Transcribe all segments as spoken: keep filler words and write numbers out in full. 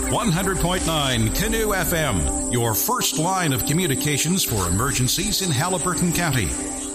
one hundred point nine Canoe F M, your first line of communications for emergencies in Haliburton County.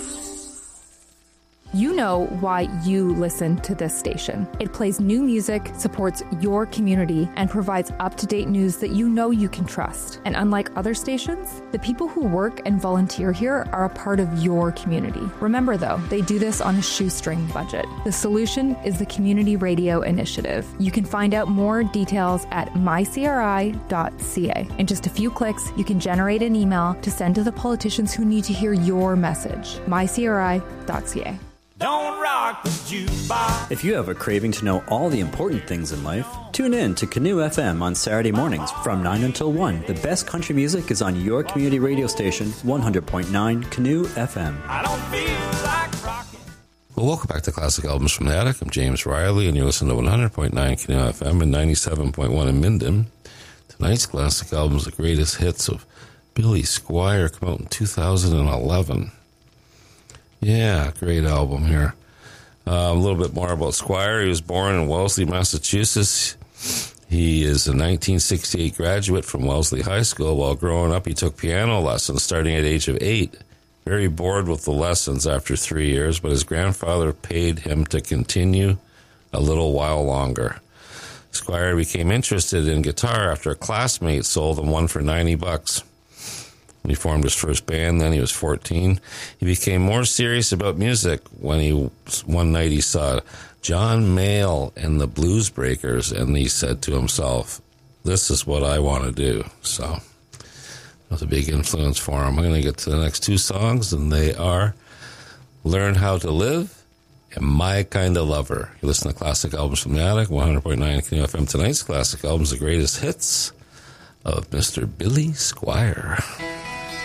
You know why you listen to this station. It plays new music, supports your community, and provides up-to-date news that you know you can trust. And unlike other stations, the people who work and volunteer here are a part of your community. Remember, though, they do this on a shoestring budget. The solution is the Community Radio Initiative. You can find out more details at my c r i dot c a. In just a few clicks, you can generate an email to send to the politicians who need to hear your message. my c r i dot c a. Don't rock the jukebox. If you have a craving to know all the important things in life, tune in to Canoe F M on Saturday mornings from nine until one. The best country music is on your community radio station, one hundred point nine Canoe F M. I don't feel like rocking. Well, welcome back to Classic Albums from the Attic. I'm James Riley, and you're listening to one hundred point nine Canoe F M and ninety-seven point one in Minden. Tonight's Classic Albums, the greatest hits of Billy Squier, come out in two thousand eleven. Yeah, great album here. Uh, a little bit more about Squier. He was born in Wellesley, Massachusetts. He is a nineteen sixty-eight graduate from Wellesley High School. While growing up, he took piano lessons starting at the age of eight. Very bored with the lessons after three years, but his grandfather paid him to continue a little while longer. Squier became interested in guitar after a classmate sold him one for ninety bucks. He formed his first band, then he was fourteen. He became more serious about music when he one night he saw John Mayall and the Blues Breakers, and he said to himself, this is what I want to do. So that was a big influence for him. I'm going to get to the next two songs, and they are Learn How to Live and My Kind of Lover. You listen to Classic Albums from the Attic, one hundred point nine Canoe F M. Tonight's Classic Albums, the greatest hits of Mister Billy Squier.